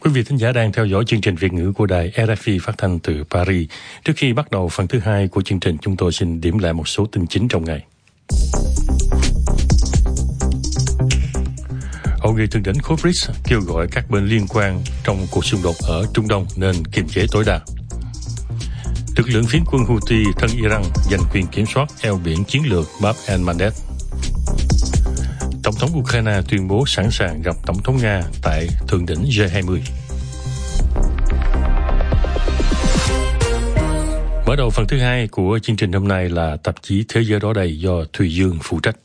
Quý vị thính giả đang theo dõi chương trình Việt ngữ của đài RFI phát thanh từ Paris. Trước khi bắt đầu phần thứ hai của chương trình, chúng tôi xin điểm lại một số tin chính trong ngày. Hội nghị thượng đỉnh khối BRICS kêu gọi các bên liên quan trong cuộc xung đột ở Trung Đông nên kiềm chế tối đa. Lực lượng phiến quân Houthi thân Iran giành quyền kiểm soát eo biển chiến lược Bab el-Mandeb. Tổng thống Ukraine tuyên bố sẵn sàng gặp Tổng thống Nga tại thượng đỉnh G20. Mở đầu phần thứ hai của chương trình hôm nay là tạp chí Thế giới đó đây do Thùy Dương phụ trách.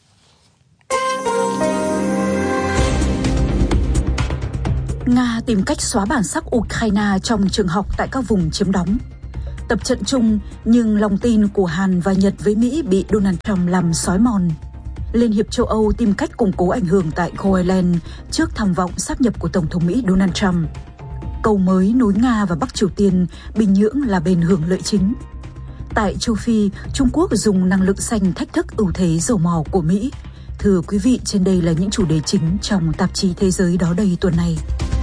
Nga tìm cách xóa bản sắc Ukraine trong trường học tại các vùng chiếm đóng. Tập trận chung nhưng lòng tin của Hàn và Nhật với Mỹ bị Donald Trump làm xói mòn. Liên hiệp châu Âu tìm cách củng cố ảnh hưởng tại Groenland trước tham vọng sáp nhập của Tổng thống Mỹ Donald Trump. Cầu mới nối Nga và Bắc Triều Tiên, Bình Nhưỡng là bên hưởng lợi chính. Tại châu Phi, Trung Quốc dùng năng lượng xanh thách thức ưu thế dầu mỏ của Mỹ. Thưa quý vị, trên đây là những chủ đề chính trong tạp chí Thế giới đó đây tuần này.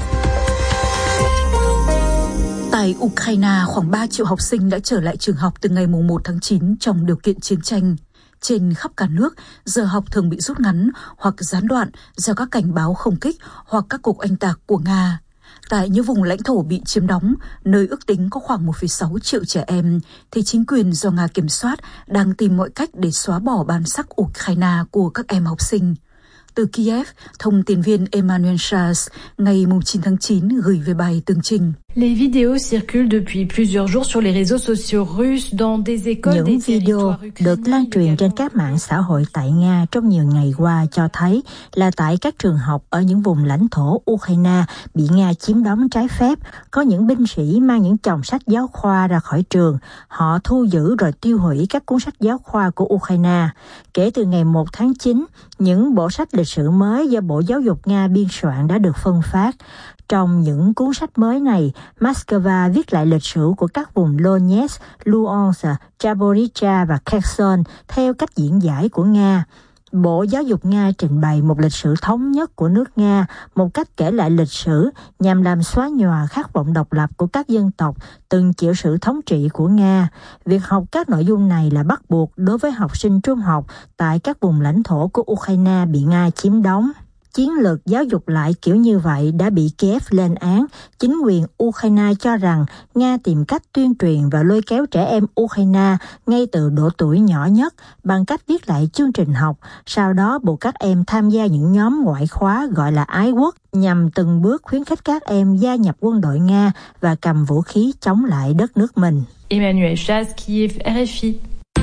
Tại Ukraine, khoảng 3 triệu học sinh đã trở lại trường học từ ngày 1 tháng 9 trong điều kiện chiến tranh. Trên khắp cả nước, giờ học thường bị rút ngắn hoặc gián đoạn do các cảnh báo không kích hoặc các cuộc oanh tạc của Nga. Tại những vùng lãnh thổ bị chiếm đóng, nơi ước tính có khoảng 1,6 triệu trẻ em, thì chính quyền do Nga kiểm soát đang tìm mọi cách để xóa bỏ bản sắc Ukraine của các em học sinh. Từ Kiev, thông tin viên Emmanuel Charles ngày 9 tháng 9 gửi về bài tường trình. Les vidéos circulent depuis plusieurs jours sur les réseaux sociaux russes dans des écoles. Những video được lan truyền trên các mạng xã hội tại Nga trong nhiều ngày qua cho thấy là tại các trường học ở những vùng lãnh thổ Ukraine bị Nga chiếm đóng trái phép, có những binh sĩ mang những chồng sách giáo khoa ra khỏi trường. Họ thu giữ rồi tiêu hủy các cuốn sách giáo khoa của Ukraine. Kể từ ngày 1 tháng 9, những bộ sách lịch sử mới do Bộ Giáo dục Nga biên soạn đã được phân phát. Trong những cuốn sách mới này, Moscow viết lại lịch sử của các vùng Donetsk, Luhansk, Zaporizhzhia và Kherson theo cách diễn giải của Nga. Bộ Giáo dục Nga trình bày một lịch sử thống nhất của nước Nga, một cách kể lại lịch sử nhằm làm xóa nhòa khát vọng độc lập của các dân tộc từng chịu sự thống trị của Nga. Việc học các nội dung này là bắt buộc đối với học sinh trung học tại các vùng lãnh thổ của Ukraine bị Nga chiếm đóng. Chiến lược giáo dục lại kiểu như vậy đã bị Kiev lên án. Chính quyền Ukraine cho rằng Nga tìm cách tuyên truyền và lôi kéo trẻ em Ukraine ngay từ độ tuổi nhỏ nhất bằng cách viết lại chương trình học, sau đó buộc các em tham gia những nhóm ngoại khóa gọi là ái quốc, nhằm từng bước khuyến khích các em gia nhập quân đội Nga và cầm vũ khí chống lại đất nước mình. Emmanuel Charles, Kiev, RFI.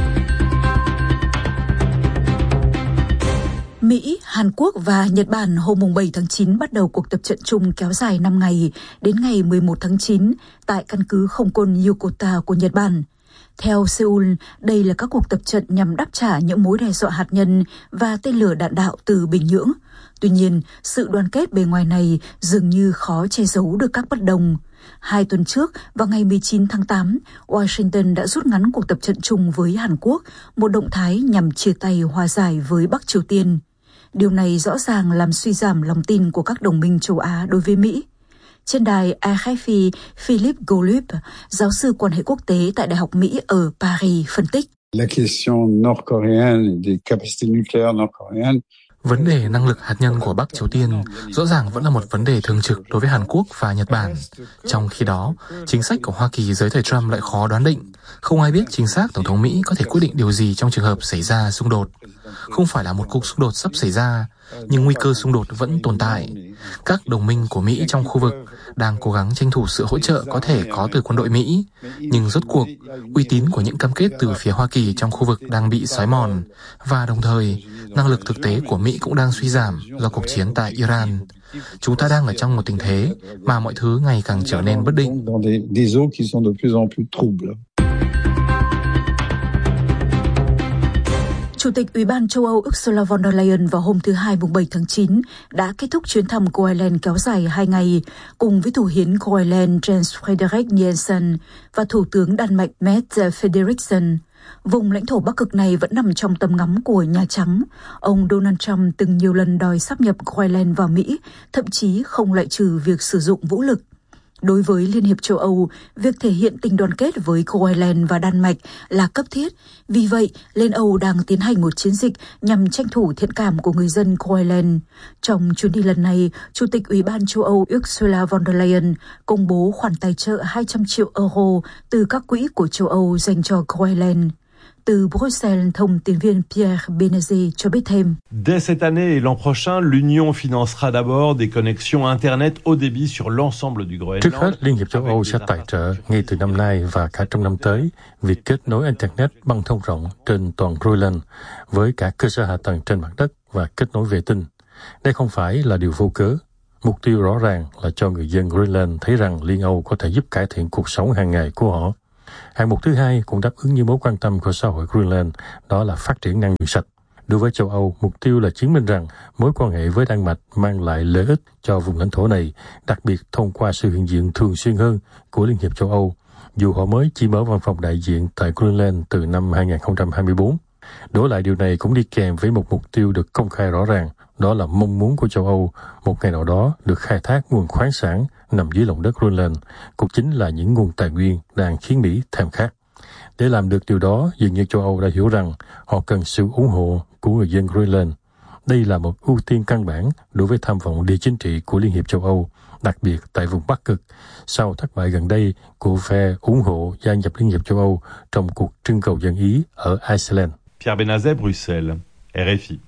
Mỹ, Hàn Quốc và Nhật Bản hôm 7 tháng 9 bắt đầu cuộc tập trận chung kéo dài 5 ngày đến ngày 11 tháng 9 tại căn cứ không quân Yokota của Nhật Bản. Theo Seoul, đây là các cuộc tập trận nhằm đáp trả những mối đe dọa hạt nhân và tên lửa đạn đạo từ Bình Nhưỡng. Tuy nhiên, sự đoàn kết bề ngoài này dường như khó che giấu được các bất đồng. 2 tuần trước, vào ngày 19 tháng 8, Washington đã rút ngắn cuộc tập trận chung với Hàn Quốc, một động thái nhằm chia tay hòa giải với Bắc Triều Tiên. Điều này rõ ràng làm suy giảm lòng tin của các đồng minh châu Á đối với Mỹ. Trên đài RFI, Philip Golub, giáo sư quan hệ quốc tế tại Đại học Mỹ ở Paris, phân tích. Vấn đề năng lực hạt nhân của Bắc Triều Tiên rõ ràng vẫn là một vấn đề thường trực đối với Hàn Quốc và Nhật Bản. Trong khi đó, chính sách của Hoa Kỳ dưới thời Trump lại khó đoán định. Không ai biết chính xác Tổng thống Mỹ có thể quyết định điều gì trong trường hợp xảy ra xung đột. Không phải là một cuộc xung đột sắp xảy ra, nhưng nguy cơ xung đột vẫn tồn tại. Các đồng minh của Mỹ trong khu vực đang cố gắng tranh thủ sự hỗ trợ có thể có từ quân đội Mỹ. Nhưng rốt cuộc, uy tín của những cam kết từ phía Hoa Kỳ trong khu vực đang bị xói mòn. Và đồng thời, năng lực thực tế của Mỹ cũng đang suy giảm do cuộc chiến tại Iran. Chúng ta đang ở trong một tình thế mà mọi thứ ngày càng trở nên bất định. Chủ tịch Ủy ban châu Âu Ursula von der Leyen vào hôm thứ Hai 7 tháng 9 đã kết thúc chuyến thăm Groenland kéo dài 2 ngày cùng với Thủ hiến Groenland Jens Frederik Nielsen và Thủ tướng Đan Mạch Mette Frederiksen. Vùng lãnh thổ Bắc Cực này vẫn nằm trong tầm ngắm của Nhà Trắng. Ông Donald Trump từng nhiều lần đòi sáp nhập Groenland vào Mỹ, thậm chí không loại trừ việc sử dụng vũ lực. Đối với Liên hiệp châu Âu, việc thể hiện tình đoàn kết với Groenland và Đan Mạch là cấp thiết. Vì vậy, Liên Âu đang tiến hành một chiến dịch nhằm tranh thủ thiện cảm của người dân Groenland. Trong chuyến đi lần này, Chủ tịch Ủy ban châu Âu Ursula von der Leyen công bố khoản tài trợ 200 triệu euro từ các quỹ của châu Âu dành cho Groenland. Từ Bruxelles, thông tin viên Pierre Benazé cho biết thêm. Dès cette année et l'an prochain, l'Union financera d'abord des connexions Internet haut débit sur l'ensemble du Groenland. Trước hết, Liên hiệp châu Âu sẽ tài trợ ngay từ năm nay và cả trong năm tới việc kết nối Internet băng thông rộng trên toàn Groenland với cả cơ sở hạ tầng trên mặt đất và kết nối vệ tinh. Đây không phải là điều vô cớ. Mục tiêu rõ ràng là cho người dân Groenland thấy rằng Liên Âu có thể giúp cải thiện cuộc sống hàng ngày của họ. Hạng mục thứ hai cũng đáp ứng như mối quan tâm của xã hội Groenland, đó là phát triển năng lượng sạch. Đối với châu Âu, mục tiêu là chứng minh rằng mối quan hệ với Đan Mạch mang lại lợi ích cho vùng lãnh thổ này, đặc biệt thông qua sự hiện diện thường xuyên hơn của Liên hiệp châu Âu, dù họ mới chỉ mở văn phòng đại diện tại Groenland từ năm 2024. Đổi lại điều này cũng đi kèm với một mục tiêu được công khai rõ ràng, đó là mong muốn của châu Âu một ngày nào đó được khai thác nguồn khoáng sản nằm dưới lòng đất Groenland, cũng chính là những nguồn tài nguyên đang khiến Mỹ thèm khát. Để làm được điều đó, dường như châu Âu đã hiểu rằng họ cần sự ủng hộ của người dân Groenland. Đây là một ưu tiên căn bản đối với tham vọng địa chính trị của Liên hiệp châu Âu, đặc biệt tại vùng Bắc Cực, sau thất bại gần đây của phe ủng hộ gia nhập Liên hiệp châu Âu trong cuộc trưng cầu dân Ý ở Iceland. Pierre Benazet, Bruxelles, RFI.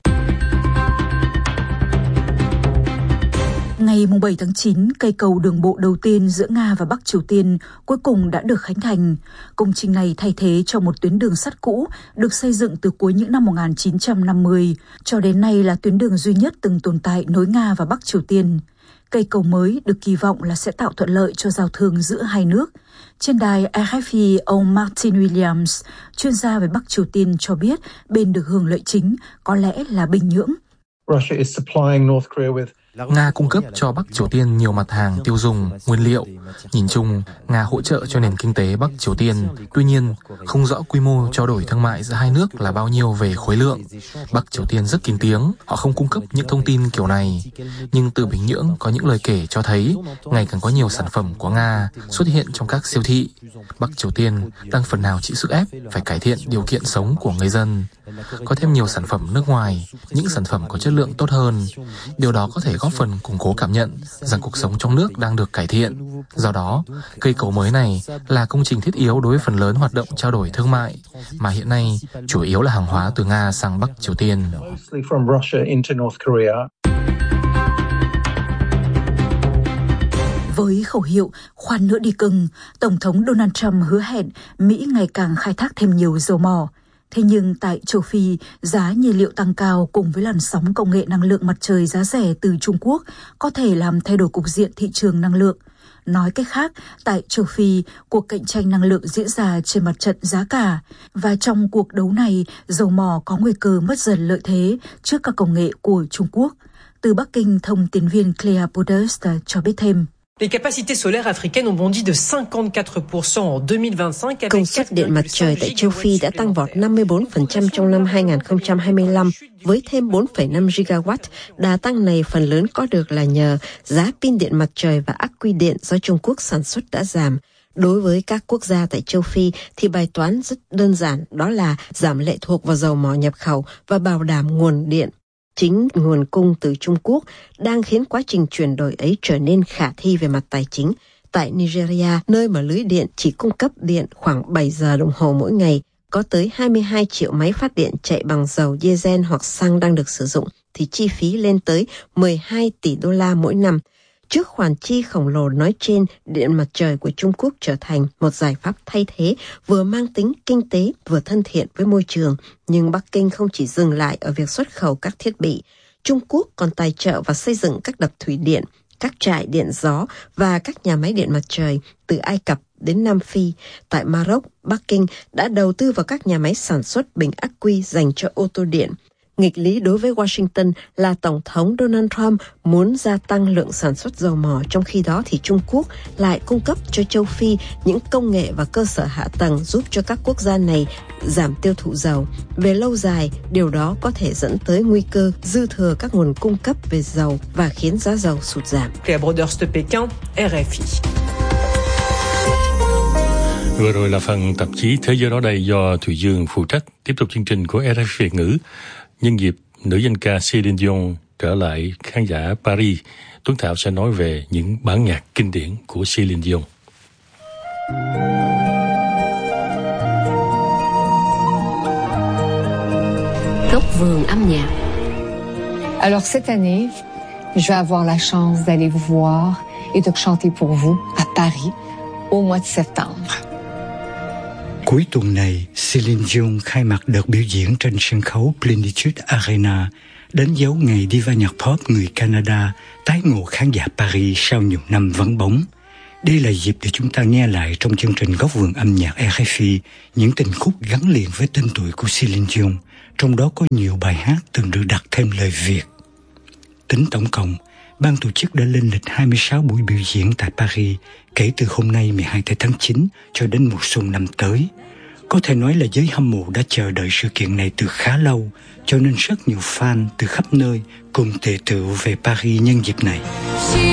Ngày 7 tháng 9, cây cầu đường bộ đầu tiên giữa Nga và Bắc Triều Tiên cuối cùng đã được khánh thành. Công trình này thay thế cho một tuyến đường sắt cũ được xây dựng từ cuối những năm 1950, cho đến nay là tuyến đường duy nhất từng tồn tại nối Nga và Bắc Triều Tiên. Cây cầu mới được kỳ vọng là sẽ tạo thuận lợi cho giao thương giữa hai nước. Trên đài RFI, ông Martin Williams, chuyên gia về Bắc Triều Tiên cho biết bên được hưởng lợi chính có lẽ là Bình Nhưỡng. Nga cung cấp cho Bắc Triều Tiên nhiều mặt hàng tiêu dùng, nguyên liệu. Nhìn chung, Nga hỗ trợ cho nền kinh tế Bắc Triều Tiên. Tuy nhiên, không rõ quy mô trao đổi thương mại giữa hai nước là bao nhiêu về khối lượng. Bắc Triều Tiên rất kín tiếng, họ không cung cấp những thông tin kiểu này. Nhưng từ Bình Nhưỡng có những lời kể cho thấy ngày càng có nhiều sản phẩm của Nga xuất hiện trong các siêu thị. Bắc Triều Tiên đang phần nào chịu sức ép phải cải thiện điều kiện sống của người dân. Có thêm nhiều sản phẩm nước ngoài, những sản phẩm có chất lượng tốt hơn. Điều đó có thể góp phần củng cố cảm nhận rằng cuộc sống trong nước đang được cải thiện. Do đó, cây cầu mới này là công trình thiết yếu đối với phần lớn hoạt động trao đổi thương mại, mà hiện nay chủ yếu là hàng hóa từ Nga sang Bắc Triều Tiên. Với khẩu hiệu khoan nữa đi cưng, Tổng thống Donald Trump hứa hẹn Mỹ ngày càng khai thác thêm nhiều dầu mỏ. Thế nhưng tại châu Phi, giá nhiên liệu tăng cao cùng với làn sóng công nghệ năng lượng mặt trời giá rẻ từ Trung Quốc có thể làm thay đổi cục diện thị trường năng lượng. Nói cách khác, tại châu Phi, cuộc cạnh tranh năng lượng diễn ra trên mặt trận giá cả. Và trong cuộc đấu này, dầu mỏ có nguy cơ mất dần lợi thế trước các công nghệ của Trung Quốc. Từ Bắc Kinh, thông tin viên Clea Podest cho biết thêm. Les capacités solaires africaines ont bondi de 54% en 2025. Công suất điện mặt trời tại châu Phi đã tăng vọt 54% trong năm 2025 với thêm 4,5 gigawatt. Đà tăng này phần lớn có được là nhờ giá pin điện mặt trời và ắc quy điện do Trung Quốc sản xuất đã giảm. Đối với các quốc gia tại châu Phi thì bài toán rất đơn giản, đó là giảm lệ thuộc vào dầu mỏ nhập khẩu và bảo đảm nguồn điện. Chính nguồn cung từ Trung Quốc đang khiến quá trình chuyển đổi ấy trở nên khả thi về mặt tài chính. Tại Nigeria, nơi mà lưới điện chỉ cung cấp điện khoảng 7 giờ đồng hồ mỗi ngày, có tới 22 triệu máy phát điện chạy bằng dầu diesel hoặc xăng đang được sử dụng, thì chi phí lên tới 12 tỷ đô la mỗi năm. Trước khoản chi khổng lồ nói trên, điện mặt trời của Trung Quốc trở thành một giải pháp thay thế vừa mang tính kinh tế vừa thân thiện với môi trường. Nhưng Bắc Kinh không chỉ dừng lại ở việc xuất khẩu các thiết bị. Trung Quốc còn tài trợ và xây dựng các đập thủy điện, các trại điện gió và các nhà máy điện mặt trời từ Ai Cập đến Nam Phi. Tại Maroc, Bắc Kinh đã đầu tư vào các nhà máy sản xuất bình ắc quy dành cho ô tô điện. Nghịch lý đối với Washington là Tổng thống Donald Trump muốn gia tăng lượng sản xuất dầu mỏ, trong khi đó thì Trung Quốc lại cung cấp cho châu Phi những công nghệ và cơ sở hạ tầng giúp cho các quốc gia này giảm tiêu thụ dầu. Về lâu dài, điều đó có thể dẫn tới nguy cơ dư thừa các nguồn cung cấp về dầu và khiến giá dầu sụt giảm. Claire Broders de Pékin, RFI. Vừa rồi là phần tạp chí Thế giới đó đây do Thùy Dương phụ trách. Tiếp tục chương trình của RFI Việt ngữ. Nhân dịp nữ danh ca Céline Dion trở lại khán giả Paris, Tuấn Thảo sẽ nói về những bản nhạc kinh điển của Céline Dion. Góc vườn âm nhạc. Alors cette année, je vais avoir la chance d'aller vous voir et de chanter pour vous à Paris au mois de septembre. Cuối tuần này, Céline Dion khai mạc đợt biểu diễn trên sân khấu Plénitude Arena, đánh dấu ngày diva nhạc pop người Canada tái ngộ khán giả Paris sau nhiều năm vắng bóng. Đây là dịp để chúng ta nghe lại trong chương trình Góc vườn âm nhạc RFI những tình khúc gắn liền với tên tuổi của Céline Dion, trong đó có nhiều bài hát từng được đặt thêm lời Việt. Tính tổng cộng, ban tổ chức đã lên lịch 26 buổi biểu diễn tại Paris kể từ hôm nay 12 tháng 9 cho đến mùa xuân năm tới. Có thể nói là giới hâm mộ đã chờ đợi sự kiện này từ khá lâu, cho nên rất nhiều fan từ khắp nơi cùng tề tựu về Paris nhân dịp này.